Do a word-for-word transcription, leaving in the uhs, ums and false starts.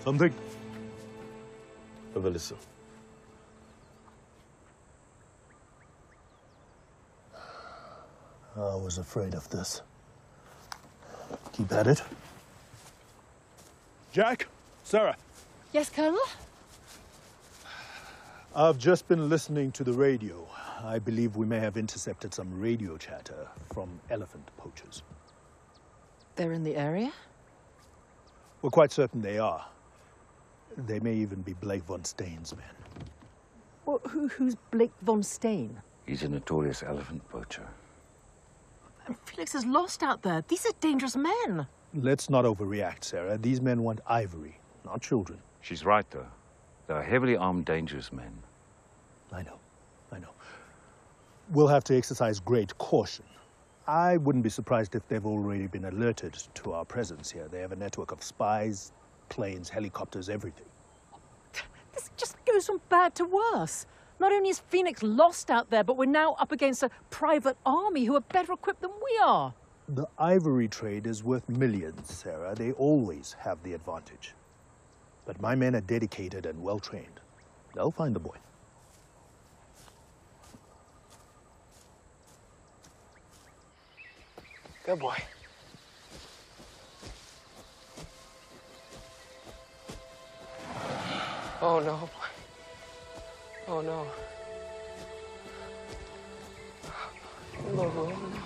Something? Alyssa. I was afraid of this. Keep at it. Jack? Sarah? Yes, Colonel? I've just been listening to the radio. I believe we may have intercepted some radio chatter from elephant poachers. They're in the area? We're quite certain they are. They may even be Blake von Stein's men. Well, who, who's Blake von Stein? He's a notorious elephant poacher. And Felix is lost out there. These are dangerous men. Let's not overreact, Sarah. These men want ivory, not children. She's right, though. They are heavily armed, dangerous men. I know. I know. We'll have to exercise great caution. I wouldn't be surprised if they've already been alerted to our presence here. They have a network of spies, planes, helicopters, everything. This just goes from bad to worse. Not only is Phoenix lost out there, but we're now up against a private army who are better equipped than we are. The ivory trade is worth millions, Sarah. They always have the advantage. But my men are dedicated and well-trained. They'll find the boy. Good boy. Oh, no, boy. Oh, no. No, no, no.